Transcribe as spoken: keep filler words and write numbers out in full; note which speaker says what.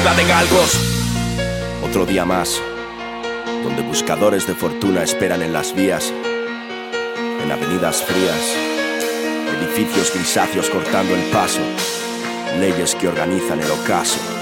Speaker 1: isla de galgos. Otro día más, donde buscadores de fortuna esperan en las vías, en avenidas frías, edificios grisáceos cortando el paso, leyes que organizan el ocaso.